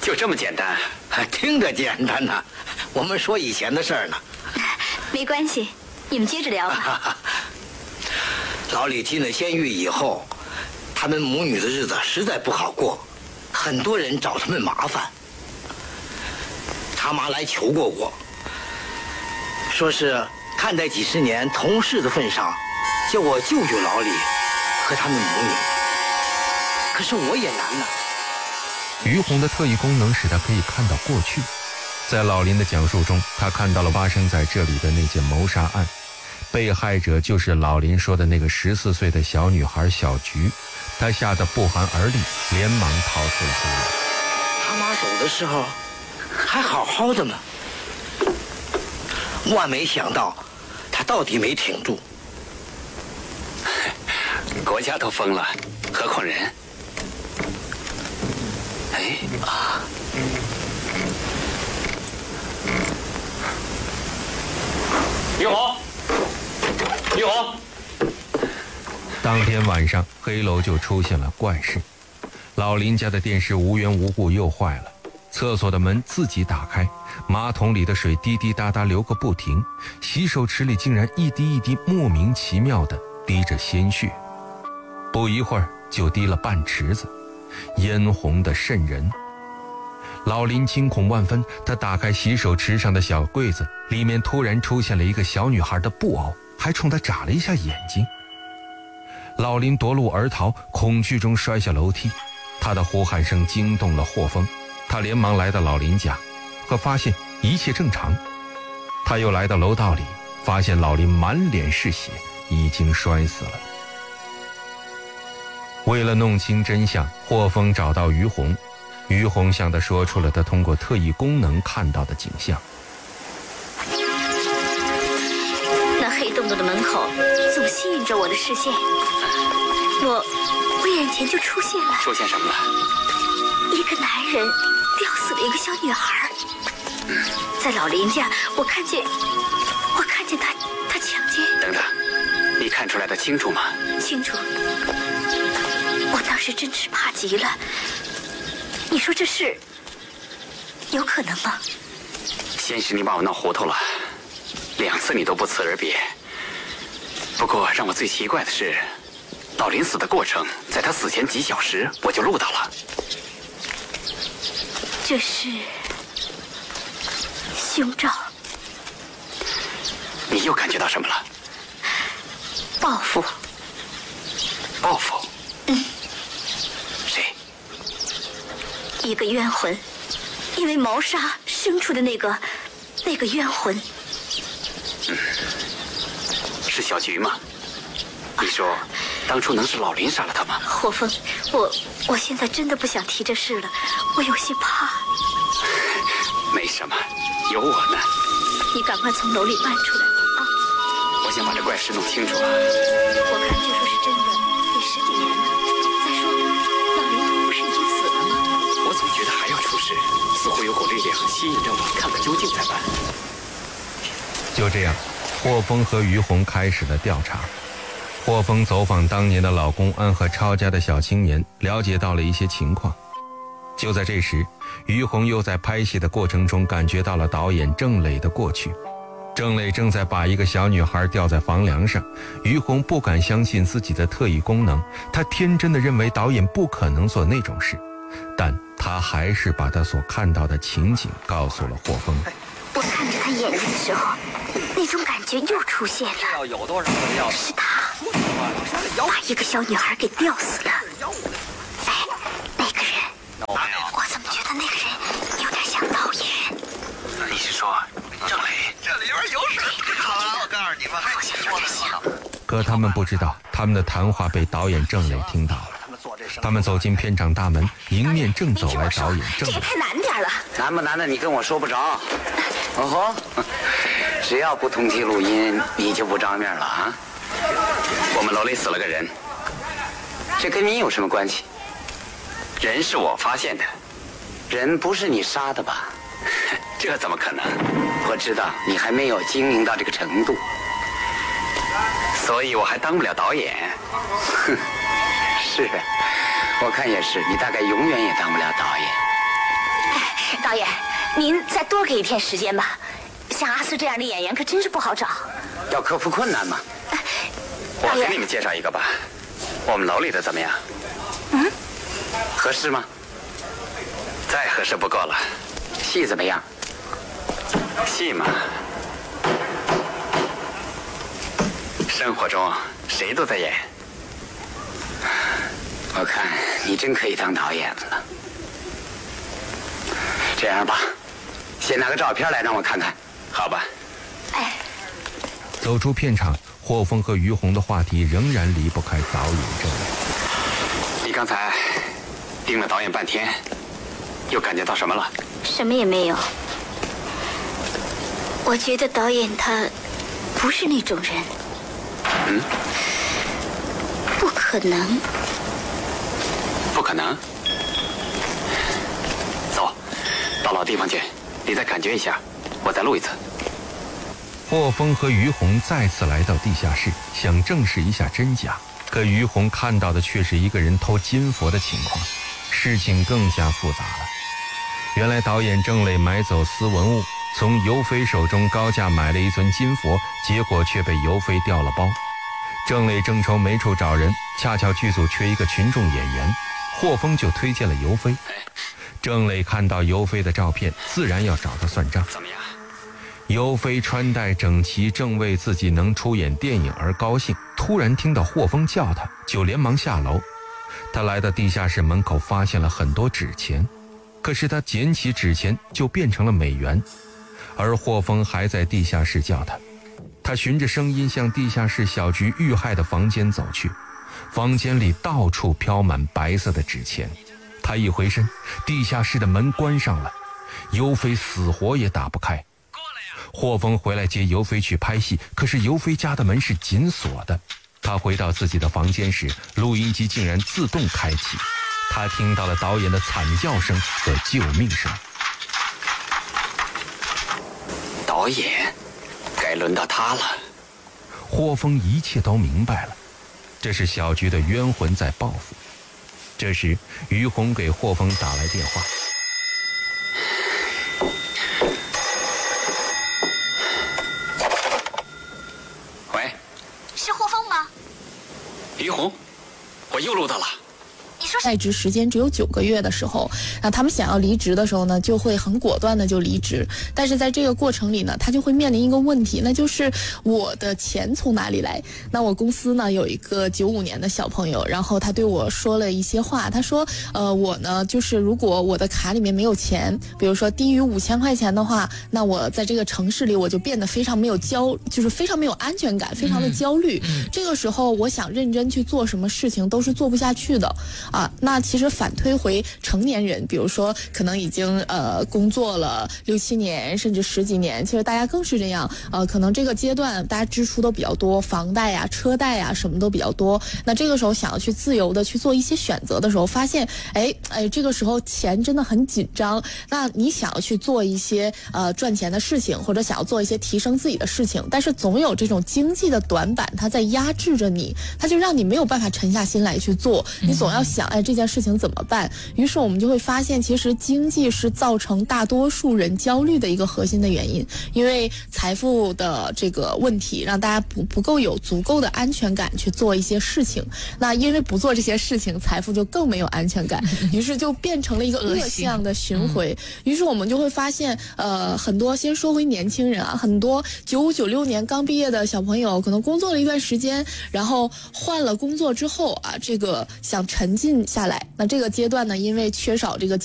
就这么简单？ 听着简单呐，我们说以前的事儿呢。 没关系，你们接着聊吧。 老李进了监狱以后，他们母女的日子实在不好过，很多人找他们麻烦。他妈来求过我，说是看在几十年同事的份上，叫我救救老李和他们母女。可是我也难呐。 于红的特异功能使他可以看到过去。在老林的讲述中，他看到了发生在这里的那件谋杀案，被害者就是老林说的那个14岁的小女孩小菊。他吓得不寒而栗，连忙逃出了黑屋。 他妈走的时候还好好的嘛，万没想到他到底没挺住。 国家都疯了，何况人？哎啊！ 于红，于红。 当天晚上，黑楼就出现了怪事。老林家的电视无缘无故又坏了，厕所的门自己打开，马桶里的水滴滴答答流个不停，洗手池里竟然一滴一滴莫名其妙地滴着鲜血，不一会儿就滴了半池子，嫣红的瘆人。老林惊恐万分，他打开洗手池上的小柜子，里面突然出现了一个小女孩的布偶，还冲他眨了一下眼睛。老林夺路而逃，恐惧中摔下楼梯，他的呼喊声惊动了霍峰，他连忙来到老林家，可发现一切正常。他又来到楼道里，发现老林满脸是血，已经摔死了。为了弄清真相，霍峰找到于红，于红向他说出了他通过特异功能看到的景象。 那黑洞洞的门口总吸引着我的视线，我眼前就出现什么了？ 一个男人吊死了一个小女孩。在老林家，我看见他强奸。 等等，你看出来的清楚吗？ 清楚。我当时真是怕极了。你说这事有可能吗？ 先是你把我闹糊涂了，2次你都不辞而别。不过让我最奇怪的是，老林死的过程，在他死前几小时我就录到了。 这是胸罩。 你又感觉到什么了？ 报复。 报复？谁？ 一个冤魂，因为谋杀生出的那个冤魂。 是小菊吗？你说当初能是老林杀了他吗？ 霍峰，我现在真的不想提这事了，我有些怕。 没什么，有我呢。 你赶快从楼里搬出来啊！ 我想把这怪事弄清楚啊。 我看就说是真的，也10几年了。再说，老林他不是已经死了吗？ 我总觉得还要出事，似乎有股力量吸引着我，看个究竟才办。 就这样，霍峰和于红开始了调查。霍峰走访当年的老公安和超家的小青年，了解到了一些情况。就在这时，于红又在拍戏的过程中感觉到了导演郑磊的过去。郑磊正在把一个小女孩吊在房梁上，于红不敢相信自己的特异功能，她天真的认为导演不可能做那种事，但她还是把她所看到的情景告诉了霍峰。 我看着他眼睛的时候，那种感觉又出现了。 有多少个料？ 是他把一个小女孩给吊死了。哎，那个人，我怎么觉得那个人有点像导演？ 你是说郑磊？ 这里边有水。好了，我告诉你们， 好像有点像。 可他们不知道，他们的谈话被导演郑磊听到了。他们走进片场大门，迎面正走来导演郑磊。 这也太难点了。 难不难的你跟我说不着。哦吼，只要不通缉录音，你就不着面了啊！我们楼里死了个人，这跟你有什么关系？人是我发现的，人不是你杀的吧？这怎么可能？我知道你还没有精明到这个程度，所以我还当不了导演。哼，是，我看也是，你大概永远也当不了导演。 导演，您再多给一天时间吧。像阿四这样的演员可真是不好找。 要克服困难嘛。我给你们介绍一个吧，我们楼里的怎么样？ 嗯， 合适吗？再合适不够了。戏怎么样？戏嘛，生活中谁都在演。我看你真可以当导演了。这样吧，先拿个照片来让我看看，好吧？ 哎， 走出片场，霍峰和于红的话题仍然离不开导演郑磊。 你刚才盯了导演半天，又感觉到什么了？ 什么也没有。我觉得导演他不是那种人。 嗯？ 不可能。 不可能。走，到老地方去，你再感觉一下，我再录一次。 霍峰和于红再次来到地下室，想证实一下真假，可于红看到的却是一个人偷金佛的情况，事情更加复杂了。原来导演郑磊买走私文物，从尤飞手中高价买了一尊金佛，结果却被尤飞调了包。郑磊正愁没处找人，恰巧剧组缺一个群众演员，霍峰就推荐了尤飞。郑磊看到尤飞的照片，自然要找他算账。 怎么样？ 尤飞穿戴整齐，正为自己能出演电影而高兴，突然听到霍峰叫他，就连忙下楼。他来到地下室门口，发现了很多纸钱，可是他捡起纸钱就变成了美元，而霍峰还在地下室叫他。他循着声音向地下室小菊遇害的房间走去，房间里到处飘满白色的纸钱。他一回身，地下室的门关上了，尤飞死活也打不开。霍峰回来接尤飞去拍戏，可是尤飞家的门是紧锁的。他回到自己的房间时，录音机竟然自动开启，他听到了导演的惨叫声和救命声。 导演，该轮到他了。 霍峰一切都明白了，这是小菊的冤魂在报复。这时于红给霍峰打来电话。 喂， 是霍峰吗？ 于红，我又录到了。 你说在职时间只有9个月的时候，那他们想要离职的时候呢，就会很果断的就离职。但是在这个过程里呢，他就会面临一个问题，那就是我的钱从哪里来？那我公司呢有一个95年的小朋友，然后他对我说了一些话，他说，我呢就是如果我的卡里面没有钱，比如说低于5000块钱的话，那我在这个城市里我就变得非常没有就是非常没有安全感，非常的焦虑。这个时候我想认真去做什么事情都是做不下去的。那其实反推回成年人，比如说可能已经工作了6、7年甚至10几年，其实大家更是这样，可能这个阶段大家支出都比较多，房贷呀、车贷呀什么都比较多。那这个时候想要去自由的去做一些选择的时候，发现这个时候钱真的很紧张。那你想要去做一些赚钱的事情，或者想要做一些提升自己的事情，但是总有这种经济的短板，它在压制着你，它就让你没有办法沉下心来去做。你总要想，这件事情怎么办？于是我们就会发现，其实经济是造成大多数人焦虑的一个核心的原因。因为财富的这个问题，让大家不够有足够的安全感去做一些事情。那因为不做这些事情，财富就更没有安全感，于是就变成了一个恶性的循环。于是我们就会发现，很多先说回年轻人啊，很多95、96年刚毕业的小朋友，可能工作了一段时间，然后换了工作之后这个想沉浸下来，那这个阶段呢，因为缺少这个